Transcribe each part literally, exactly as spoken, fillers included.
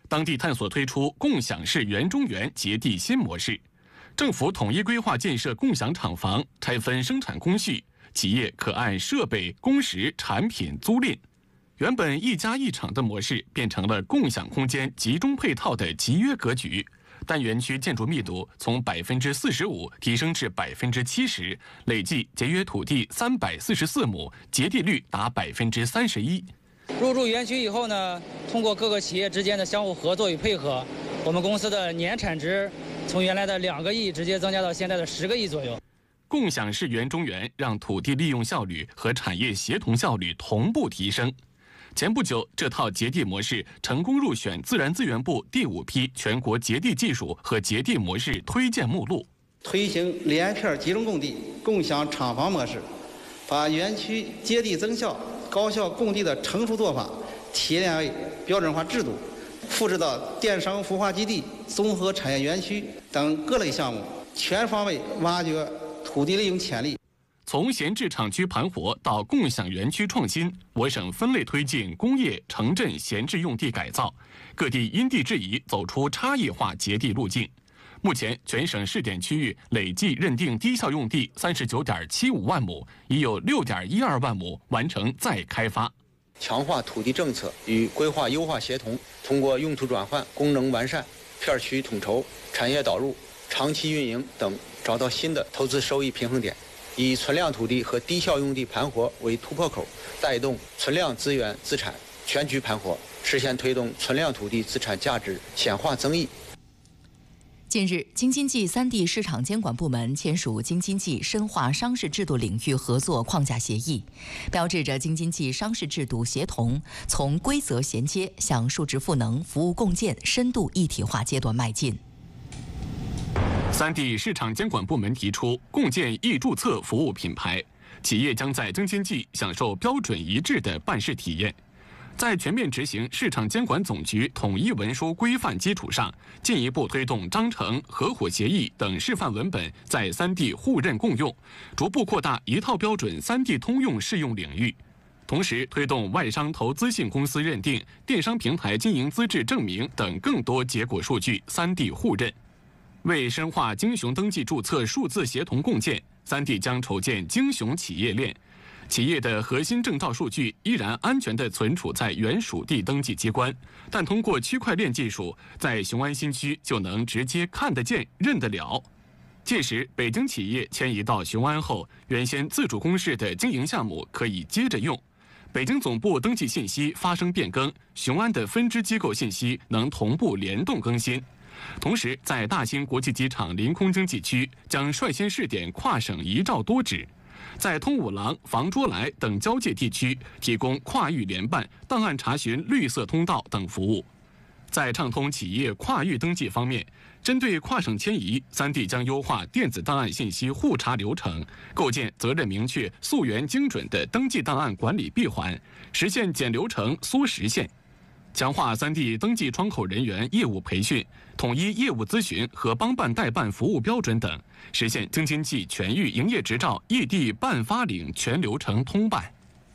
当地探索推出共享式园中园节地新模式，政府统一规划建设共享厂房，拆分生产工序，企业可按设备、工时、产品租赁。原本一家一厂的模式变成了共享空间集中配套的集约格局，但园区建筑密度从百分之四十五提升至百分之七十，累计节约土地三百四十四亩，节地率达百分之三十一。 入驻园区以后呢，通过各个企业之间的相互合作与配合，我们公司的年产值从原来的两个亿直接增加到现在的十个亿左右。 共享式园中园让土地利用效率和产业协同效率同步提升。前不久，这套节地模式成功入选自然资源部第五批全国节地技术和节地模式推荐目录。 推行连片集中供地、共享厂房模式，把园区接地增效、高效供地的成熟做法提炼为标准化制度，复制到电商孵化基地、综合产业园区等各类项目，全方位挖掘土地利用潜力。 从闲置厂区盘活到共享园区创新，我省分类推进工业、城镇闲置用地改造，各地因地制宜走出差异化节地路径。目前，全省试点区域累计认定低效用地三十九点七五万亩，已有六点一二万亩完成再开发。 强化土地政策与规划优化协同，通过用途转换、功能完善、片区统筹、产业导入、长期运营等，找到新的投资收益平衡点。以存量土地和低效用地盘活为突破口，带动存量资源资产全局盘活，实现推动存量土地资产价值显化增益。 近日，京津冀三地市场监管部门签署京津冀深化商事制度领域合作框架协议，标志着京津冀商事制度协同从规则衔接向数值赋能、服务共建深度一体化阶段迈进。 三地市场监管部门提出共建易注册服务品牌，企业将在京津冀享受标准一致的办事体验。在全面执行市场监管总局统一文书规范基础上，进一步推动章程、合伙协议等示范文本在三地互认共用，逐步扩大一套标准三地通用适用领域。同时，推动外商投资性公司认定、电商平台经营资质证明等更多结果数据三地互认。为深化京雄登记注册数字协同共建，三地将筹建京雄企业链。企业的核心证照数据依然安全地存储在原属地登记机关，但通过区块链技术，在雄安新区就能直接看得见、认得了。届时，北京企业迁移到雄安后，原先自主公示的经营项目可以接着用。北京总部登记信息发生变更，雄安的分支机构信息能同步联动更新。同时，在大兴国际机场临空经济区将率先试点跨省一照多指，在通武廊、房桌来等交界地区提供跨域联办、档案查询绿色通道等服务。在畅通企业跨域登记方面，针对跨省迁移，三地将优化电子档案信息互查流程，构建责任明确、溯源精准的登记档案管理闭环，实现减流程、缩时限。强化三地登记窗口人员业务培训，统一业务咨询和帮办代办服务标准等，实现京津冀全域营业执照异地办发领全流程通办。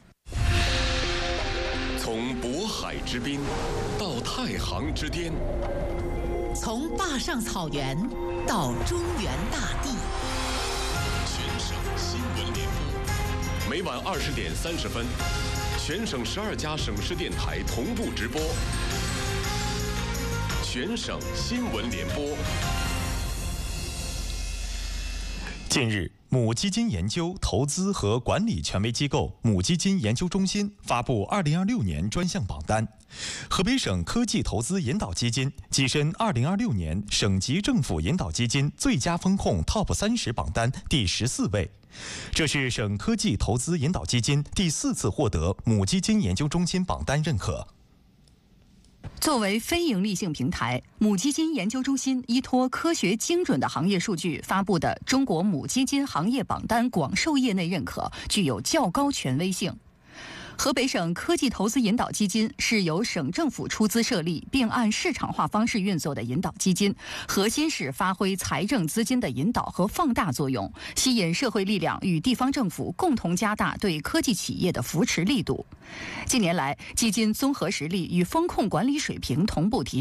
从渤海之滨到太行之巅， 从坝上草原到中原大地， 全省新闻联播，每晚二十点三十分。全省十二家省市电台同步直播，全省新闻联播。 近日，母基金研究、投资和管理权威机构母基金研究中心发布二零二六年专项榜单，河北省科技投资引导基金跻身二零二六年省级政府引导基金最佳风控 Top 三十榜单第十四位。这是省科技投资引导基金第四次获得母基金研究中心榜单认可。 作为非营利性平台，母基金研究中心依托科学精准的行业数据发布的中国母基金行业榜单广受业内认可，具有较高权威性。河北省科技投资引导基金是由省政府出资设立并按市场化方式运作的引导基金，核心是发挥财政资金的引导和放大作用，吸引社会力量与地方政府共同加大对科技企业的扶持力度。近年来，基金综合实力与风控管理水平同步提升。